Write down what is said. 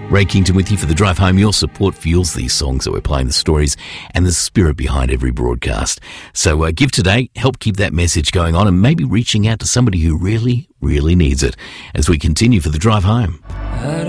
Ray Kington with you for the drive home. Your support fuels these songs that we're playing, the stories and the spirit behind every broadcast. So give today, help keep that message going on, and maybe reaching out to somebody who really, really needs it as we continue for the drive home.